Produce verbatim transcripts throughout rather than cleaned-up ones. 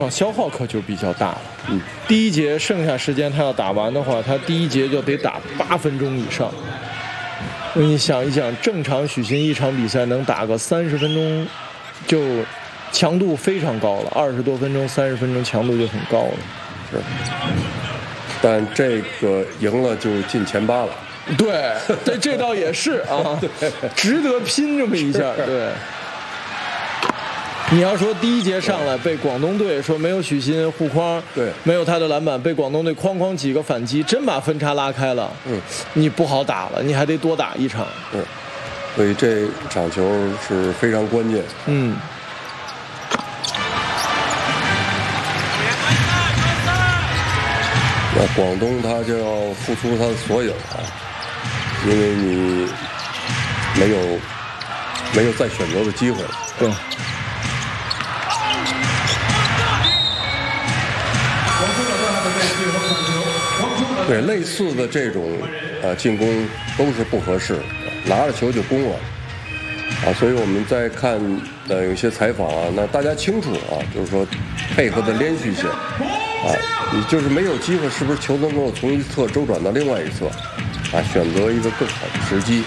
消耗可就比较大了。嗯，第一节剩下时间他要打完的话，他第一节就得打八分钟以上。你想一想，正常许昕一场比赛能打个三十分钟，就强度非常高了。二十多分钟、三十分钟强度就很高了。 是，但这个赢了就进前八了。 对，这这倒也是啊，值得拼这么一下。对。你要说第一节上来被广东队说没有许昕护框， 对， 没有他的篮板，被广东队哐哐几个反击，真把分差拉开了。嗯，你不好打了，你还得多打一场。 嗯，所以这场球是非常关键。嗯。那广东他就要付出他的所有啊，因为你没有没有再选择的机会了。 对。 对，类似的这种呃进攻都是不合适，拿着球就攻了啊。所以我们在看呃有些采访啊，那大家清楚啊，就是说配合的连续性啊，你就是没有机会，是不是球能够从一侧周转到另外一侧啊，选择一个更好的时机。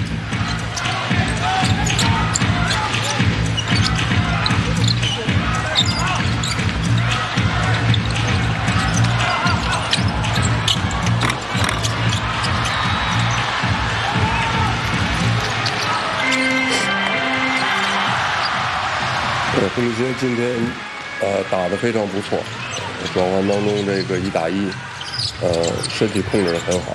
胡明轩今天呃打得非常不错，转换当中这个一打一，呃身体控制得很好。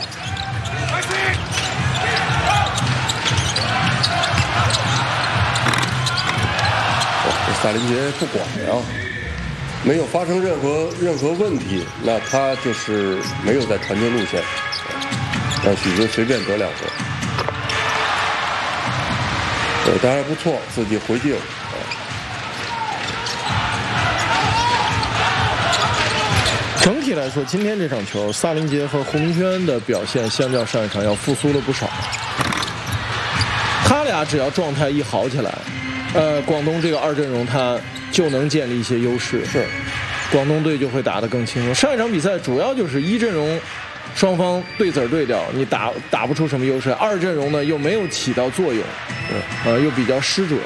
哦、萨林杰不管呀、啊，没有发生任何任何问题，那他就是没有在传球路线，让许昕随便得两分。对，当然不错，自己回敬。 整体来说，今天这场球，萨林杰和胡明轩的表现相较上一场要复苏了不少。他俩只要状态一好起来，呃，广东这个二阵容他就能建立一些优势， 是， 广东队就会打得更轻松。上一场比赛主要就是一阵容双方对子儿对调，你打打不出什么优势；二阵容呢又没有起到作用，对，呃，又比较失准。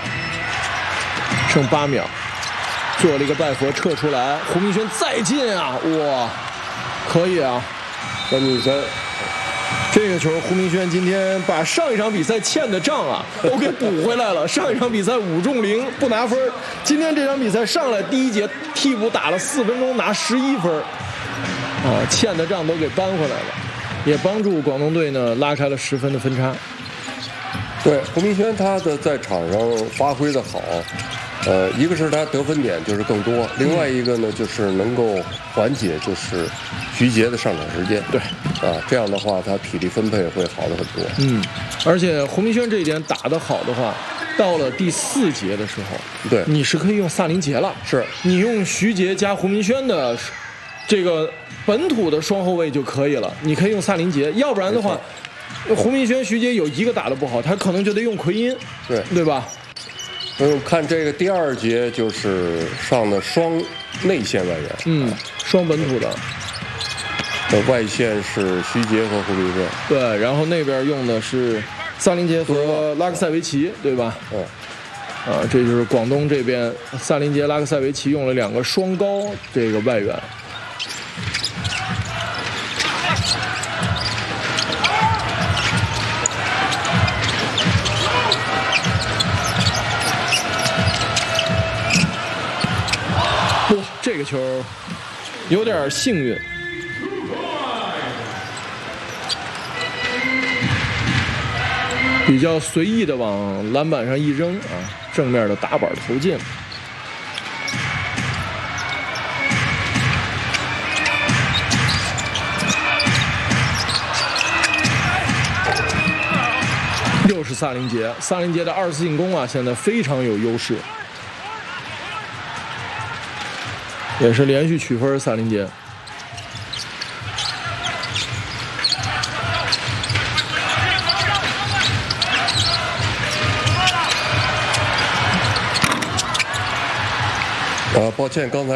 剩八秒。做了一个拜佛撤出来，胡明轩再进啊！哇，可以啊， 三比三。 这个球，胡明轩今天把上一场比赛欠的账啊都给补回来了。上一场比赛五中零不拿分，今天这场比赛上来第一节替补打了四分钟拿十一分，啊，欠的账都给扳回来了，也帮助广东队呢拉开了十分的分差。 对，胡明轩他的在场上发挥的好。呃，一个是他得分点就是更多，另外一个呢就是能够缓解就是徐杰的上场时间。 对， 啊，这样的话他体力分配会好的很多。 嗯，而且胡明轩这一点打得好的话，到了第四节的时候， 对， 你是可以用萨林杰了。 是， 你用徐杰加胡明轩的这个本土的双后卫就可以了。你可以用萨林杰，要不然的话，胡明轩、徐杰有一个打得不好，他可能就得用奎因， 对， 对吧？ 嗯，看这个第二节就是上的双内线外援， 嗯，双本土的， 呃，外线是徐杰和胡明轩， 对，然后那边用的是萨林杰和拉克塞维奇，对吧？ 嗯， 啊，这就是广东这边萨林杰、拉克塞维奇用了两个双高这个外援。这个球有点幸运，比较随意的往篮板上一扔啊，正面的打板投进。又是萨林杰，萨林杰的二次进攻啊，现在非常有优势。也是连续取分，萨林杰。 呃，抱歉，刚才。